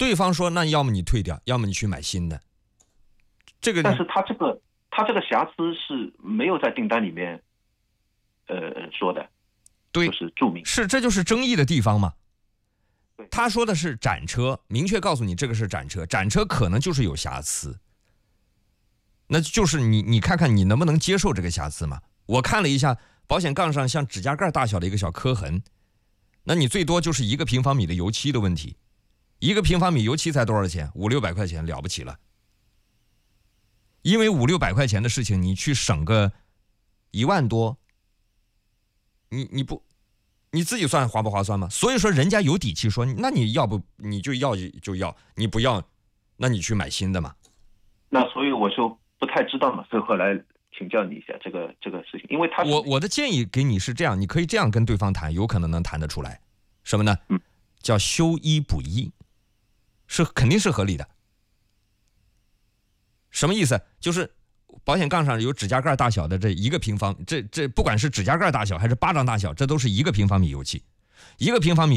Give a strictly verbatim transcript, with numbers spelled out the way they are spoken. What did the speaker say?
对方说那要么你退掉，要么你去买新的。这个， 但是他这个他这个瑕疵是没有在订单里面呃说的， 对， 就是注明是，这就是争议的地方嘛。他说的是展车，明确告诉你这个是展车，展车可能就是有瑕疵，那就是你你看看你能不能接受这个瑕疵嘛？我看了一下保险杠上像指甲盖大小的一个小磕痕，那你最多就是一个平方米的油漆的问题，一个平方米油漆才多少钱？五六百块钱了不起了。因为五六百块钱的事情，你去省个一万多，你你不你自己算划不划算吗？所以说人家有底气说，那你要不你就要就要，你不要，那你去买新的嘛。 那所以我就不太知道嘛，所以后来请教你一下这个这个事情，因为他我我的建议给你是这样，你可以这样跟对方谈，有可能能谈得出来。什么呢？ 嗯， 叫修一补一，是肯定是合理的。什么意思？就是保险杠上有指甲盖大小的这一个平方，这这不管是指甲盖大小还是巴掌大小，这都是一个平方米油漆，一个平方米。